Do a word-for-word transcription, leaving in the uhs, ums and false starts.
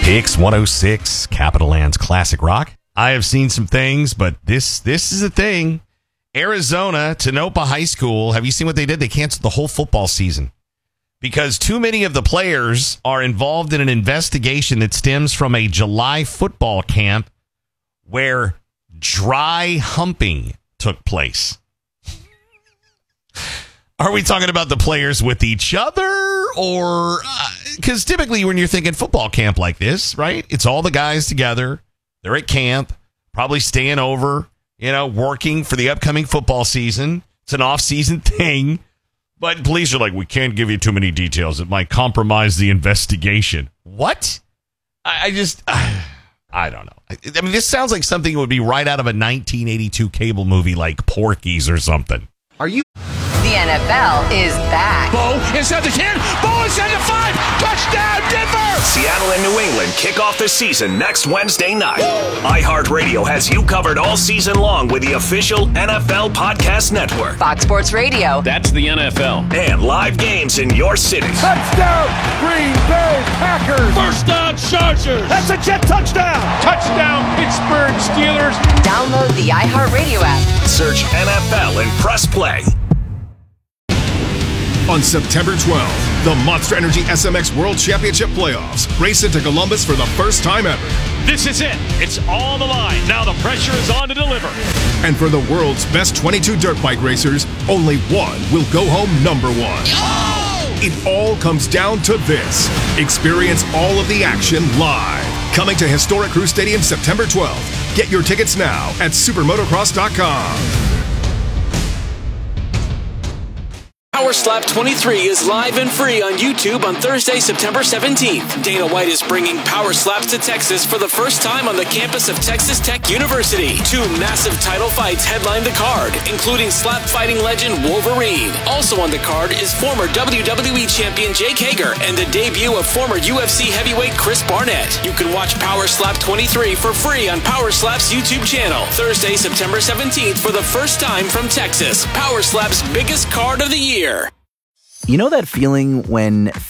Kicks one oh six, Capital Land's classic rock. I have seen some things, but this this is a thing. Arizona, Tonopah High School, have you seen what they did? They canceled the whole football season because too many of the players are involved in an investigation that stems from a July football camp where dry humping took place. Are we talking about the players with each other? Or, because uh, typically when you're thinking football camp like this, right? It's all the guys together. They're at camp, probably staying over, you know, working for the upcoming football season. It's an off-season thing. But police are like, we can't give you too many details. It might compromise the investigation. What? I, I just, uh, I don't know. I, I mean, this sounds like something that would be right out of a nineteen eighty-two cable movie like Porky's or something. Are you? The N F L is back. Bo inside the ten. Bo inside the five. Touchdown, Denver! Seattle and New England kick off the season next Wednesday night. iHeartRadio has you covered all season long with the official N F L Podcast Network. Fox Sports Radio. That's the N F L. And live games in your city. Touchdown, Green Bay Packers! First down, Chargers! That's a Jet touchdown! Touchdown, Pittsburgh Steelers! Download the iHeartRadio app. Search N F L and press play. On September twelfth, the Monster Energy S M X World Championship Playoffs race into Columbus for the first time ever. This is it. It's all the line. Now the pressure is on to deliver. And for the world's best twenty-two dirt bike racers, only one will go home number one. Oh! It all comes down to this. Experience all of the action live. Coming to Historic Crew Stadium September twelfth. Get your tickets now at supermotocross dot com. Power Slap twenty-three is live and free on YouTube on Thursday, September seventeenth. Dana White is bringing Power Slaps to Texas for the first time on the campus of Texas Tech University. Two massive title fights headline the card, including slap fighting legend Wolverine. Also on the card is former W W E champion Jake Hager and the debut of former U F C heavyweight Chris Barnett. You can watch Power Slap twenty-three for free on Power Slap's YouTube channel. Thursday, September seventeenth for the first time from Texas. Power Slap's biggest card of the year. You know that feeling when